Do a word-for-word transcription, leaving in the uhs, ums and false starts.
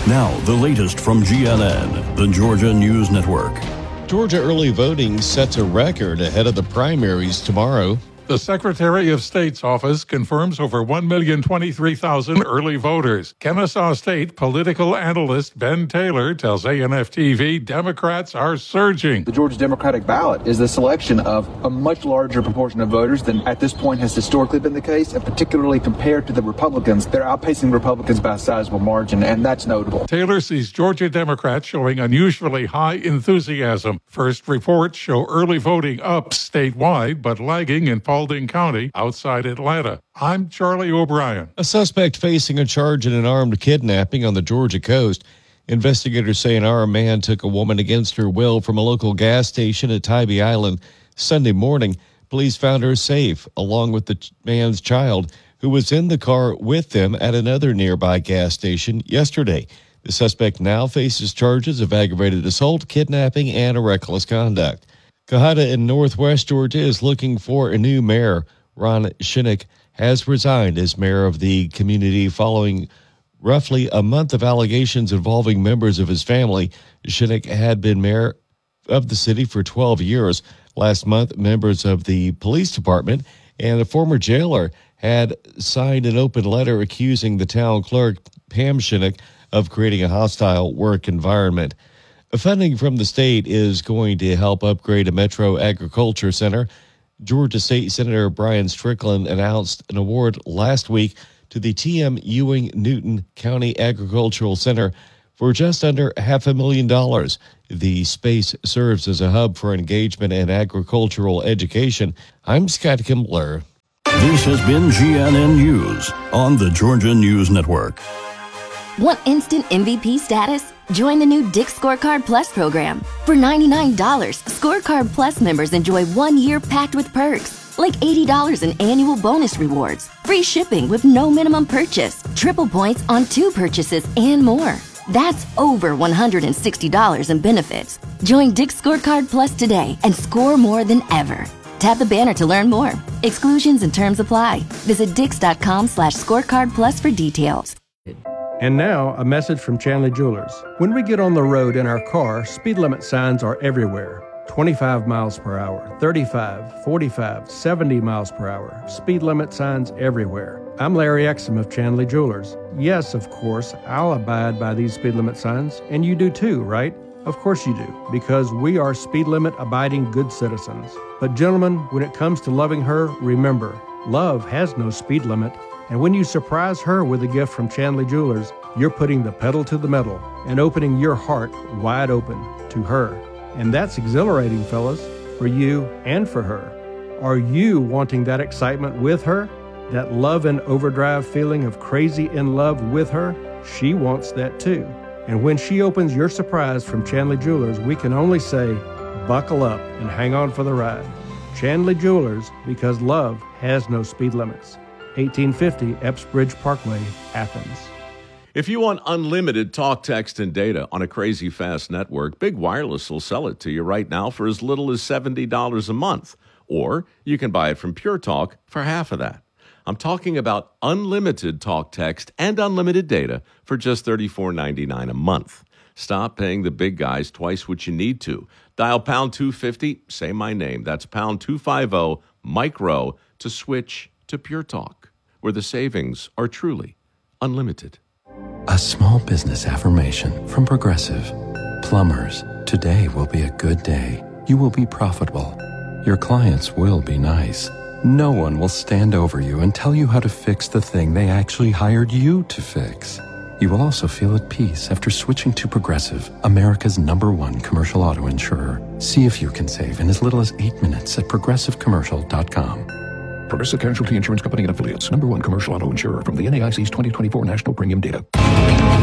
Now, the latest from G N N, the Georgia News Network. Georgia early voting sets a record ahead of the primaries tomorrow. The Secretary of State's office confirms over one million twenty-three thousand early voters. Kennesaw State political analyst Ben Taylor tells A N F T V Democrats are surging. The Georgia Democratic ballot is the selection of a much larger proportion of voters than at this point has historically been the case, and particularly compared to the Republicans. They're outpacing Republicans by a sizable margin, and that's notable. Taylor sees Georgia Democrats showing unusually high enthusiasm. First reports show early voting up statewide, but lagging in Paulding County outside Atlanta. I'm Charlie O'Brien. A suspect facing a charge in an armed kidnapping on the Georgia coast. Investigators say an armed man took a woman against her will from a local gas station at Tybee Island Sunday morning. Police found her safe, along with the man's child, who was in the car with them at another nearby gas station yesterday. The suspect now faces charges of aggravated assault, kidnapping, and reckless conduct. Cohada in northwest Georgia is looking for a new mayor. Ron Shinnick has resigned as mayor of the community following roughly a month of allegations involving members of his family. Shinnick had been mayor of the city for twelve years. Last month, members of the police department and a former jailer had signed an open letter accusing the town clerk, Pam Shinnick, of creating a hostile work environment. Funding from the state is going to help upgrade a Metro Agriculture Center. Georgia State Senator Brian Strickland announced an award last week to the T M Ewing Newton County Agricultural Center for just under half a million dollars. The space serves as a hub for engagement and agricultural education. I'm Scott Kimbler. This has been G N N News on the Georgia News Network. Want instant M V P status? Join the new Dick's Scorecard Plus program. For ninety-nine dollars, Scorecard Plus members enjoy one year packed with perks, like eighty dollars in annual bonus rewards, free shipping with no minimum purchase, triple points on two purchases, and more. That's over one hundred sixty dollars in benefits. Join Dick's Scorecard Plus today and score more than ever. Tap the banner to learn more. Exclusions and terms apply. Visit dix.com slash scorecard plus for details. And now, a message from Chandler Jewelers. When we get on the road in our car, speed limit signs are everywhere. twenty-five miles per hour, thirty-five, forty-five, seventy miles per hour. Speed limit signs everywhere. I'm Larry Exum of Chandler Jewelers. Yes, of course, I'll abide by these speed limit signs, and you do too, right? Of course you do, because we are speed limit abiding good citizens. But gentlemen, when it comes to loving her, remember, love has no speed limit. And when you surprise her with a gift from Chandler Jewelers, you're putting the pedal to the metal and opening your heart wide open to her. And that's exhilarating, fellas, for you and for her. Are you wanting that excitement with her? That love and overdrive feeling of crazy in love with her? She wants that too. And when she opens your surprise from Chandler Jewelers, we can only say, buckle up and hang on for the ride. Chandler Jewelers, because love has no speed limits. eighteen fifty Epps Bridge Parkway, Athens. If you want unlimited talk, text, and data on a crazy fast network, Big Wireless will sell it to you right now for as little as seventy dollars a month. Or you can buy it from Pure Talk for half of that. I'm talking about unlimited talk, text, and unlimited data for just thirty-four ninety-nine a month. Stop paying the big guys twice what you need to. Dial pound two fifty, say my name. That's pound two fifty, Mike Rowe, to switch to Pure Talk, where the savings are truly unlimited. A small business affirmation from Progressive. Plumbers, today will be a good day. You will be profitable. Your clients will be nice. No one will stand over you and tell you how to fix the thing they actually hired you to fix. You will also feel at peace after switching to Progressive, America's number one commercial auto insurer. See if you can save in as little as eight minutes at progressive commercial dot com. Progressive Casualty Insurance Company and Affiliates. Number one commercial auto insurer from the N A I C's twenty twenty-four National Premium Data.